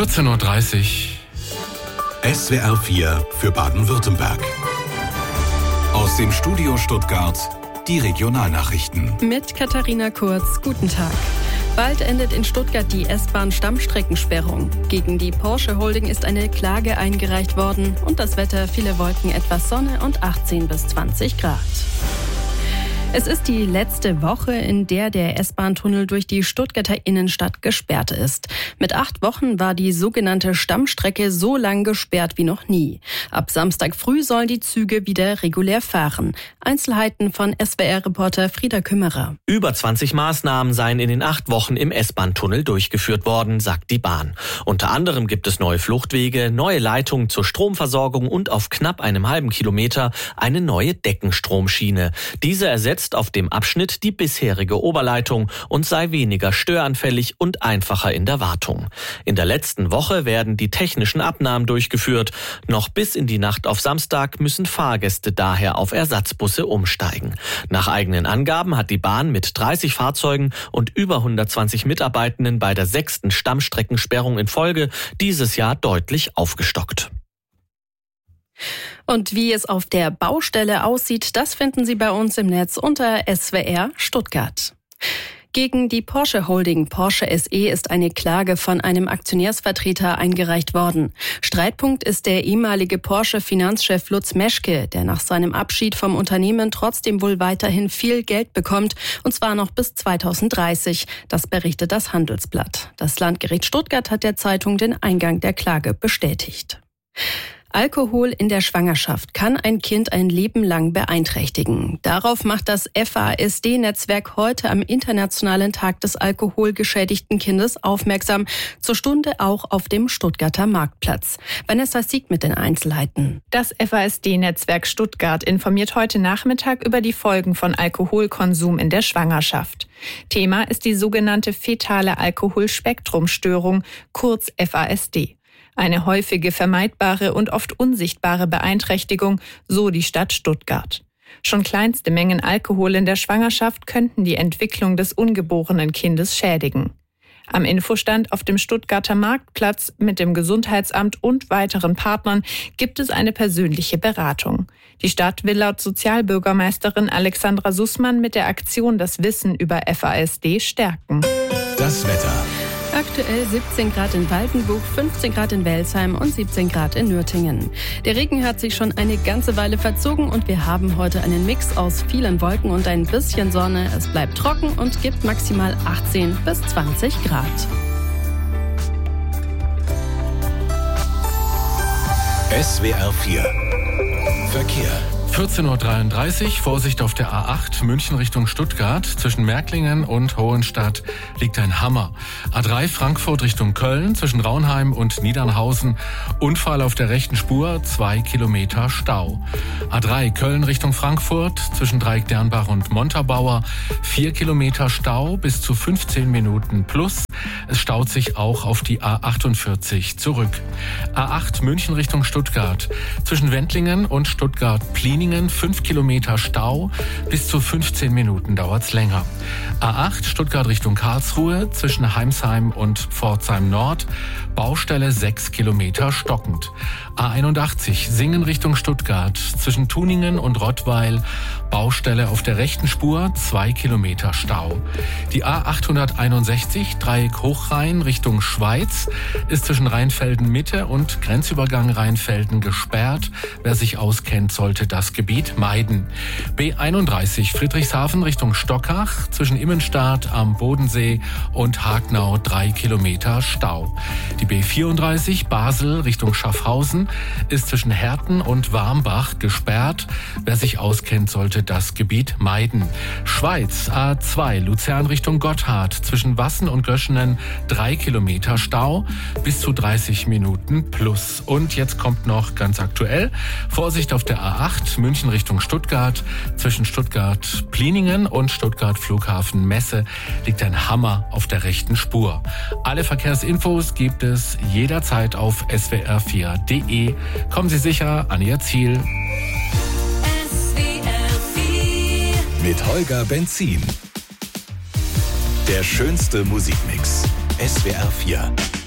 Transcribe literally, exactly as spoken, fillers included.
vierzehn Uhr dreißig. S W R vier für Baden-Württemberg. Aus dem Studio Stuttgart die Regionalnachrichten. Mit Katharina Kurz, guten Tag. Bald endet in Stuttgart die S-Bahn-Stammstreckensperrung. Gegen die Porsche Holding ist eine Klage eingereicht worden. Und das Wetter, viele Wolken, etwas Sonne und achtzehn bis zwanzig Grad. Es ist die letzte Woche, in der der S-Bahn-Tunnel durch die Stuttgarter Innenstadt gesperrt ist. Mit acht Wochen war die sogenannte Stammstrecke so lang gesperrt wie noch nie. Ab Samstag früh sollen die Züge wieder regulär fahren. Einzelheiten von S W R-Reporter Frieda Kümmerer. Über zwanzig Maßnahmen seien in den acht Wochen im S-Bahn-Tunnel durchgeführt worden, sagt die Bahn. Unter anderem gibt es neue Fluchtwege, neue Leitungen zur Stromversorgung und auf knapp einem halben Kilometer eine neue Deckenstromschiene. Diese ersetzt auf dem Abschnitt die bisherige Oberleitung und sei weniger störanfällig und einfacher in der Wartung. In der letzten Woche werden die technischen Abnahmen durchgeführt. Noch bis in die Nacht auf Samstag müssen Fahrgäste daher auf Ersatzbusse umsteigen. Nach eigenen Angaben hat die Bahn mit dreißig Fahrzeugen und über hundertzwanzig Mitarbeitenden bei der sechsten Stammstreckensperrung in Folge dieses Jahr deutlich aufgestockt. Und wie es auf der Baustelle aussieht, das finden Sie bei uns im Netz unter S W R Stuttgart. Gegen die Porsche Holding Porsche S E ist eine Klage von einem Aktionärsvertreter eingereicht worden. Streitpunkt ist der ehemalige Porsche-Finanzchef Lutz Meschke, der nach seinem Abschied vom Unternehmen trotzdem wohl weiterhin viel Geld bekommt, und zwar noch bis zweitausenddreißig. Das berichtet das Handelsblatt. Das Landgericht Stuttgart hat der Zeitung den Eingang der Klage bestätigt. Alkohol in der Schwangerschaft kann ein Kind ein Leben lang beeinträchtigen. Darauf macht das F A S D-Netzwerk heute am Internationalen Tag des alkoholgeschädigten Kindes aufmerksam, zur Stunde auch auf dem Stuttgarter Marktplatz. Vanessa Sieg mit den Einzelheiten. Das F A S D-Netzwerk Stuttgart informiert heute Nachmittag über die Folgen von Alkoholkonsum in der Schwangerschaft. Thema ist die sogenannte fetale Alkoholspektrumstörung, kurz F A S D. Eine häufige, vermeidbare und oft unsichtbare Beeinträchtigung, so die Stadt Stuttgart. Schon kleinste Mengen Alkohol in der Schwangerschaft könnten die Entwicklung des ungeborenen Kindes schädigen. Am Infostand auf dem Stuttgarter Marktplatz mit dem Gesundheitsamt und weiteren Partnern gibt es eine persönliche Beratung. Die Stadt will laut Sozialbürgermeisterin Alexandra Sussmann mit der Aktion das Wissen über F A S D stärken. Das Wetter. Aktuell siebzehn Grad in Waldenbuch, fünfzehn Grad in Welzheim und siebzehn Grad in Nürtingen. Der Regen hat sich schon eine ganze Weile verzogen und wir haben heute einen Mix aus vielen Wolken und ein bisschen Sonne. Es bleibt trocken und gibt maximal achtzehn bis zwanzig Grad. S W R vier Verkehr. vierzehn Uhr dreiunddreißig, Vorsicht auf der A acht, München Richtung Stuttgart. Zwischen Märklingen und Hohenstadt liegt ein Hammer. A drei, Frankfurt Richtung Köln, zwischen Raunheim und Niedernhausen. Unfall auf der rechten Spur, zwei Kilometer Stau. A drei, Köln Richtung Frankfurt, zwischen Dreieck Dernbach und Montabaur. vier Kilometer Stau, bis zu fünfzehn Minuten plus. Es staut sich auch auf die A achtundvierzig zurück. A acht, München Richtung Stuttgart, zwischen Wendlingen und Stuttgart-Plieningen. fünf Kilometer Stau, bis zu fünfzehn Minuten dauert's länger. A acht, Stuttgart Richtung Karlsruhe, zwischen Heimsheim und Pforzheim Nord, Baustelle sechs Kilometer stockend. A einundachtzig, Singen Richtung Stuttgart, zwischen Tuningen und Rottweil, Baustelle auf der rechten Spur, zwei Kilometer Stau. Die A achthunderteinundsechzig, Dreieck Hochrhein Richtung Schweiz, ist zwischen Rheinfelden Mitte und Grenzübergang Rheinfelden gesperrt. Wer sich auskennt, sollte das Gebiet meiden. B einunddreißig, Friedrichshafen Richtung Stockach, zwischen Immenstadt am Bodensee und Hagnau drei Kilometer Stau. Die B vierunddreißig, Basel Richtung Schaffhausen, ist zwischen Herten und Warmbach gesperrt. Wer sich auskennt, sollte das Gebiet meiden. Schweiz, A zwei, Luzern Richtung Gotthard, zwischen Wassen und Göschenen drei Kilometer Stau, bis zu dreißig Minuten plus. Und jetzt kommt noch ganz aktuell, Vorsicht auf der A acht, München Richtung Stuttgart, zwischen Stuttgart-Plieningen und Stuttgart-Flughafen-Messe liegt ein Hammer auf der rechten Spur. Alle Verkehrsinfos gibt es jederzeit auf S W R vier Punkt de. Kommen Sie sicher an Ihr Ziel. S W R vier mit Holger Benzin. Der schönste Musikmix. S W R vier.